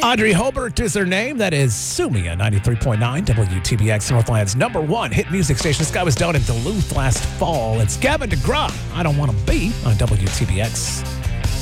Audrey Hobart is her name. That is Sumia, 93.9 WTBX, Northland's #1 hit music station. This guy was down in Duluth last fall. It's Gavin DeGraw. I Don't Want to Be on WTBX.